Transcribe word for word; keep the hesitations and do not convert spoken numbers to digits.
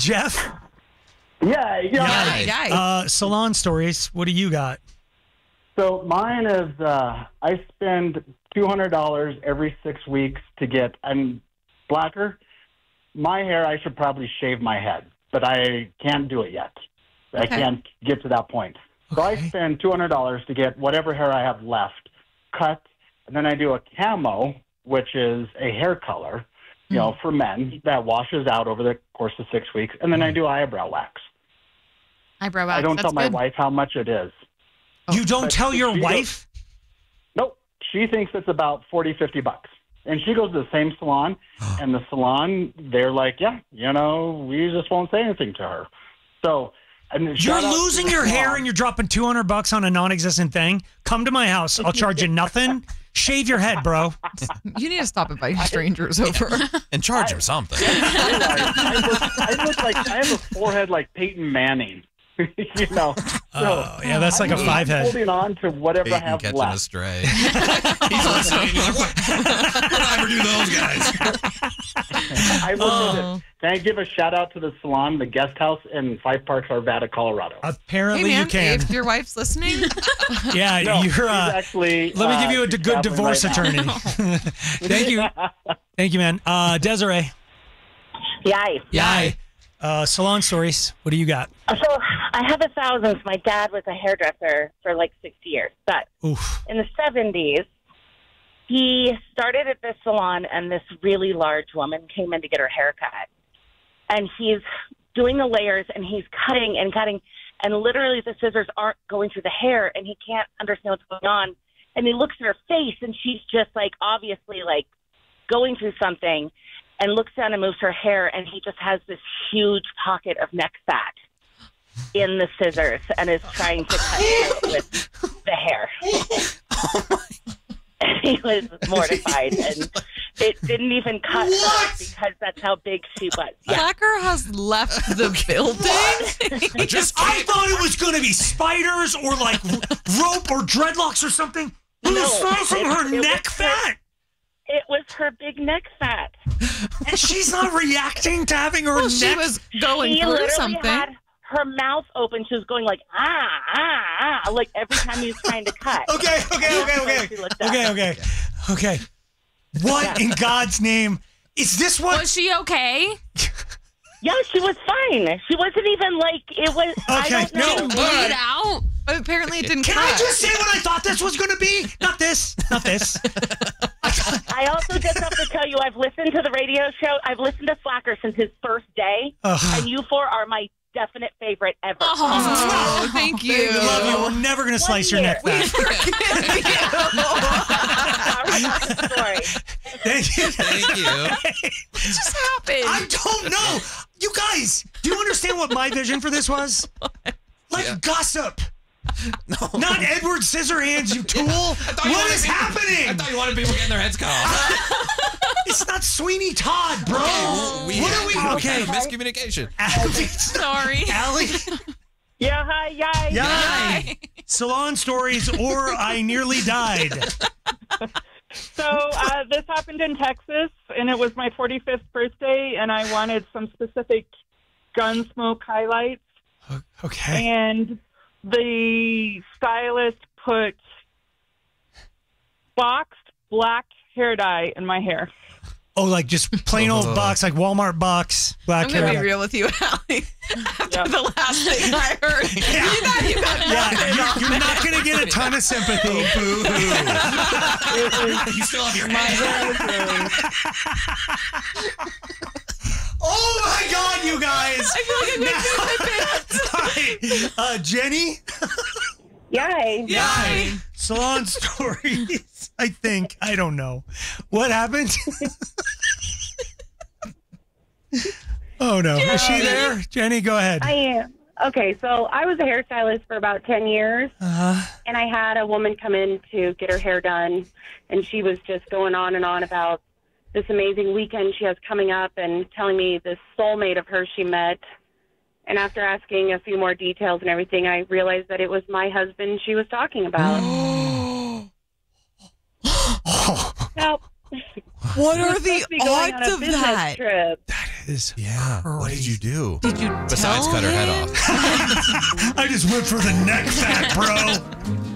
Jeff? Yeah, yeah. Yay. Uh, salon stories. What do you got? So mine is uh, I spend two hundred dollars every six weeks to get, I'm blacker. My hair, I should probably shave my head, but I can't do it yet. I Okay. can't get to that point. So I spend two hundred dollars to get whatever hair I have left cut, and then I do a camo, which is a hair color, you know, for men that washes out over the course of six weeks, and then I do eyebrow wax. Eyebrow wax. I don't That's tell my good. wife how much it is. You don't But tell your she wife? goes- Nope. She thinks it's about forty, fifty bucks. And she goes to the same salon, and the salon, they're like, yeah, you know, we just won't say anything to her. So, and You're shout out to losing the your hair salon. and you're dropping two hundred bucks on a non-existent thing? Come to my house. I'll charge you nothing. Shave your head, bro. You need to stop inviting strangers over. And charge him something. I look, I look like, I have a forehead like Peyton Manning. you know. Oh, yeah, that's like a I'm five head. holding on to whatever I Peyton have catching left. a stray. He's listening. He's like, what? We'll never do those guys. I look at Oh. it. Can I give a shout out to the salon, the guest house in Five Parks, Arvada, Colorado? Apparently Hey, man, you can. if your wife's listening, Yeah, No, you're. she's Uh, actually, let me uh, give you a she's d- good traveling divorce right now. attorney. Thank you. Thank you, man. Uh, Desiree. Yay. Yay. Uh, salon stories. What do you got? So I have a thousand. My dad was a hairdresser for like sixty years. But Oof. in the seventies, he started at this salon, and this really large woman came in to get her hair cut. And he's doing the layers, and he's cutting and cutting. And literally the scissors aren't going through the hair, and he can't understand what's going on. And he looks at her face, and she's just like obviously like going through something. And looks down and moves her hair, and he just has this huge pocket of neck fat in the scissors and is trying to cut it with the hair. And he was mortified, and it didn't even cut her because that's how big she was. Yeah. Slacker has left the building. Just I thought it was going to be spiders or like r- rope or dreadlocks or something. Who's No, slicing it- her it was neck her- fat? It was her big neck fat. And she's not reacting to having her Well, neck. she was going She through literally something. had her mouth open. She was going like, ah, ah, ah, like every time he was trying to cut. Okay, okay, okay, okay. She looked up. Okay, okay. Okay. What in God's name? Is this what? Was she okay? Yeah, she was fine. She wasn't even like, it was, I Okay, don't know. no, Bleed out? But apparently it didn't Can cut. I just say what I thought this was going to be? Not this. Not this. I also just have to tell you, I've listened to the radio show. I've listened to Slacker since his first day, Ugh. and you four are my definite favorite ever. Oh, thank you. We love you. We're never going to slice your neck year. fat. Sorry. Thank you. Thank you. What just happened? I don't know. You guys, do you understand what my vision for this was? Like Yeah. gossip. No. Not Edward Scissorhands, you tool. thought you What wanted is people- happening? I thought you wanted people getting their heads cut off. It's not Sweeney Todd, bro. We what had are we? some Okay. kind of miscommunication. Allie, Sorry. Allie, Yeah, hi, yay. yay. Salon stories or I nearly died. So uh, this happened in Texas, and it was my forty-fifth birthday, and I wanted some specific Gunsmoke highlights. Okay. And the stylist put boxed black hair dye in my hair. Oh, like just plain old box, like Walmart box, black I'm going to hair be dye. real with you, Allie. After Yep. the last thing I heard, Yeah. you got, you got Yeah, nothing you're, on you're that. not going to get a ton of sympathy. You still have your My head. hair was ruined. Oh my God, you guys! I feel like I'm uh, Jenny? Yay. Yay! Salon stories, I think. I don't know. What happened? Oh no. Is she there? Jenny, go ahead. I am. Okay, so I was a hairstylist for about ten years, Uh-huh. and I had a woman come in to get her hair done, and she was just going on and on about this amazing weekend she has coming up and telling me this soulmate of hers she met. And after asking a few more details and everything, I realized that it was my husband she was talking about. Oh, Help. What are We're the supposed to be going on odds a of business that? Trip. is Yeah. crazy. What did you do? Did you Besides tell cut her head him? off. I just went for the neck fat, bro.